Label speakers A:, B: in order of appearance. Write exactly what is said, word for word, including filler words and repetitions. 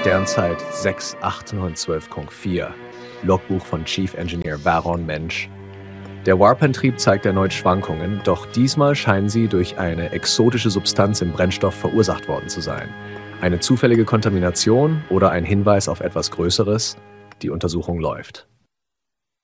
A: Sternzeit sechs acht neun zwölf Punkt vier. Logbuch von Chief Engineer Varon Mensch. Der Warp-Antrieb zeigt erneut Schwankungen, doch diesmal scheinen sie durch eine exotische Substanz im Brennstoff verursacht worden zu sein. Eine zufällige Kontamination oder ein Hinweis auf etwas Größeres? Die Untersuchung läuft.